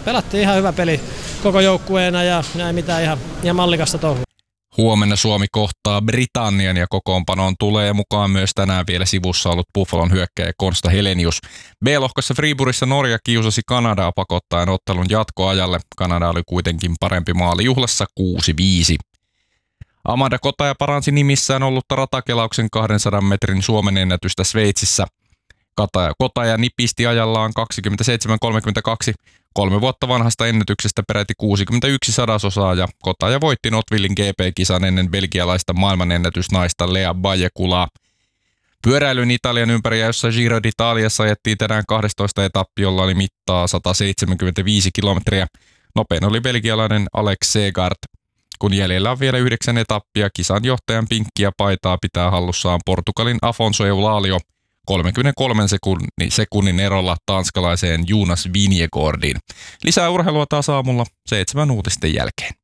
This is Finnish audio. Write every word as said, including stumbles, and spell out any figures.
pelattiin ihan hyvä peli koko joukkueena ja näin mitään ihan, ihan mallikasta touhua. Huomenna Suomi kohtaa Britannian ja kokoonpanoon tulee mukaan myös tänään vielä sivussa ollut Buffalon hyökkääjä Konsta Helenius. B-lohkossa Friburissa Norja kiusasi Kanadaa pakottaen ottelun jatkoajalle. Kanada oli kuitenkin parempi maali juhlassa kuusi viisi. Amanda Kotaja paransi nimissään ollutta ratakelauksen kahdensadan metrin Suomen ennätystä Sveitsissä. Kotaja, Kotaja nipisti ajallaan kaksikymmentäseitsemän kolmekymmentäkaksi kolme vuotta vanhasta ennätyksestä peräti kuusikymmentäyksi sadasosaa ja Kotaja voitti Notvillin G P-kisan ennen belgialaista maailmanennätysnaista Lea Bajekulaa. Pyöräilyn Italian ympäriäjössä Giro d'Italiassa ajettiin tänään kahdestoista etappi, jolla oli mittaa sata seitsemänkymmentäviisi kilometriä. Nopein oli belgialainen Alex Segard. Kun jäljellä on vielä yhdeksän etappia, kisan johtajan pinkkiä paitaa pitää hallussaan Portugalin Afonso Eulalio kolmekymmentäkolme sekunnin, sekunnin erolla tanskalaiseen Jonas Vingegaardiin. Lisää urheilua taas aamulla seitsemän uutisten jälkeen.